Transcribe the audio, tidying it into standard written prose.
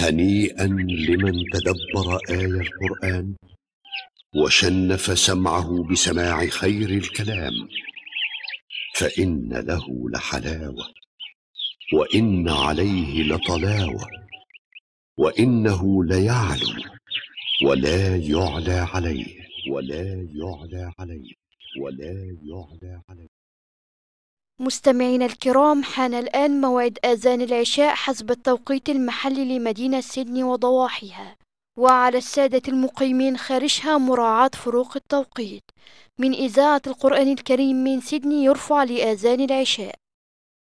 هنيئا لمن تدبر آي القرآن وشنف سمعه بسماع خير الكلام، فإن له لحلاوة وإن عليه لطلاوة، وإنه ليعلو ولا يعلى عليه مستمعينا الكرام، حان الآن موعد آذان العشاء حسب التوقيت المحلي لمدينة سيدني وضواحيها، وعلى السادة المقيمين خارجها مراعاة فروق التوقيت. من إذاعة القرآن الكريم من سيدني يرفع لآذان العشاء.